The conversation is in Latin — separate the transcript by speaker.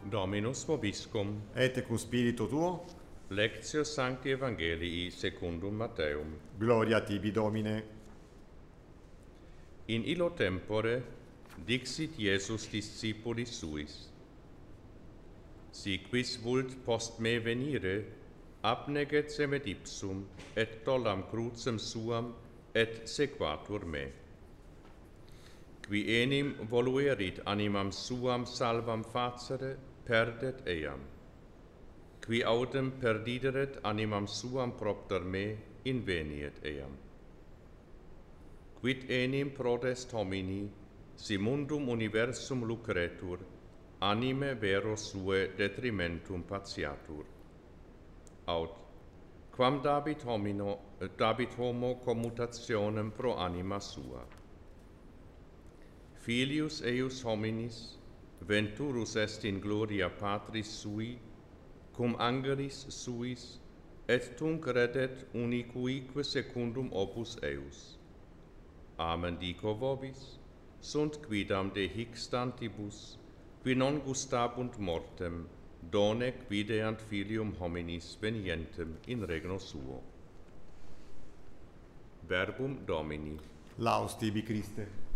Speaker 1: Dominus vobiscum.
Speaker 2: Et cum spiritu tuo,
Speaker 1: Lectio Sancti Evangelii secundum Matteum.
Speaker 2: gloria tibi Domine.
Speaker 1: In illo tempore dixit Iesus discipulis suis: Si quis vult post me venire, abneget se med ipsum, et tollam crucem suam, et sequatur me. Qui enim voluerit animam suam salvam facere, perdet eam. Qui audem perdideret animam suam propter me, inveniet eam. Quid enim prodest homini, si mundum universum lucretur, anime vero sue detrimentum patiatur. Aut, quam dabit homo commutationem pro anima sua. Filius eius hominis, venturus est in gloria Patris sui, cum angelis suis, et tunc redet unicuique secundum opus eius. Amen dico vobis, sunt quidam de hic stantibus, qui non gustabunt mortem, donec videant filium hominis venientem in regno suo. Verbum Domini.
Speaker 2: Laus tibi Christe.